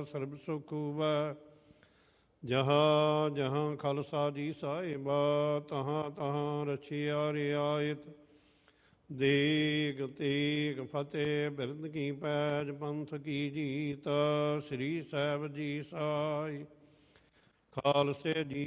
ਸਰਬ ਸੁਖ ਹੋਵੈ। ਜਹਾਂ ਜਹਾਂ ਖਾਲਸਾ ਜੀ ਸਾਹਿਬਾ, ਤਹਾਂ ਤਹਾਂ ਰਛਿਆ ਰਿਆਇਤ। ਦੇਗ ਤੇਗ ਫਤਿਹ ਬਿਰਦ ਕੀ ਪੈਜ, ਪੰਥ ਕੀ ਜੀਤ। ਸ੍ਰੀ ਸਾਹਿਬ ਜੀ ਸਾਈ ਖਾਲਸੇ ਜੀ